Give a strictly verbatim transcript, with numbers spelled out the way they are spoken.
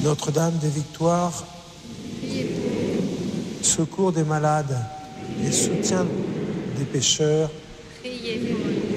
Notre-Dame des Victoires, Priez pour nous. secours des malades et soutien des pécheurs, Priez pour nous.